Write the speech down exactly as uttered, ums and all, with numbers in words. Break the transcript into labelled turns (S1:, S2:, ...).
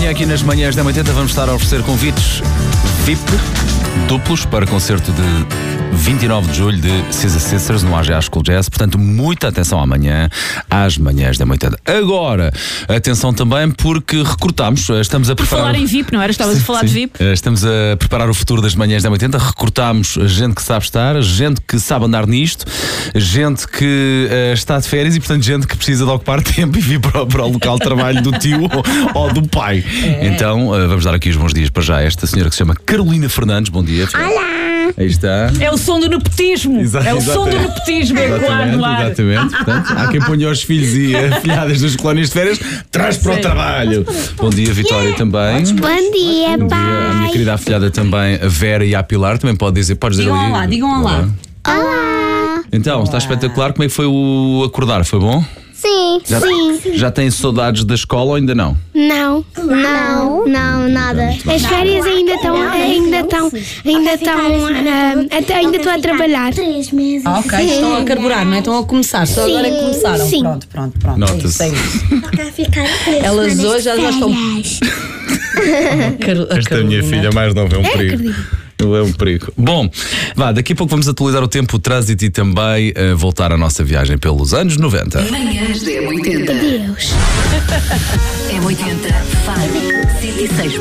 S1: Amanhã aqui nas manhãs da oitenta vamos estar a oferecer convites V I P duplos para concerto de vinte e nove de julho de Cisa Sisters no A G A School Jazz. Portanto, muita atenção amanhã às manhãs da oitenta. Agora, atenção também porque recrutámos, estamos a
S2: Por
S1: preparar...
S2: falar em V I P, não era? Estavas
S1: Sim,
S2: a falar
S1: sim.
S2: de V I P?
S1: Estamos a preparar o futuro das manhãs da oitenta. Recrutámos gente que sabe estar, gente que sabe andar nisto, gente que uh, está de férias e, portanto, gente que precisa de ocupar tempo e vir para, para o local de trabalho do tio ou, ou do pai. É. Então, uh, vamos dar aqui os bons dias para já a esta senhora que se chama Carolina Fernandes. Bom dia.
S3: Olá!
S1: Aí está.
S2: É o som do nepotismo.
S1: Exato,
S2: é o
S1: exatamente.
S2: som do nepotismo. É
S1: Exatamente,
S2: no ar.
S1: exatamente. Portanto, há quem ponha os filhos e afilhadas das colónias de férias, traz para o trabalho. Bom dia, Vitória, também.
S3: Bom dia,
S1: Bom
S3: pai.
S1: dia, a minha querida afilhada também, a Vera e a Pilar, também pode dizer, podes dizer
S2: Digam
S1: ali.
S2: olá, digam olá.
S3: Olá!
S1: Então, está espetacular. Como é que foi o acordar? Foi bom?
S3: Sim,
S1: Já,
S3: sim.
S1: já têm saudades da escola ou ainda não?
S3: Não, não, não, nada. As férias ainda estão, ainda estão, ainda estão, ah, ainda estou a trabalhar.
S4: Três meses.
S5: Ah, ok, estão a carburar, não é? Estão a começar, só
S3: Sim,
S5: agora é que começaram.
S3: sim.
S5: Pronto, pronto, pronto.
S1: Nota-se.
S5: É isso, é isso.
S4: Está a ficar três
S5: Elas
S4: semanas
S5: hoje já-
S4: de
S5: já estão-
S4: férias.
S5: Car- a
S1: Esta é a minha
S5: Carolina.
S1: filha mais nova, é um perigo. É um perigo. Bom, vá, daqui a pouco vamos atualizar o tempo, o trânsito e também uh, voltar à nossa viagem pelos anos noventa.
S6: Manhãs da M oitenta.
S3: Deus.
S6: M oitenta Faro cento e seis.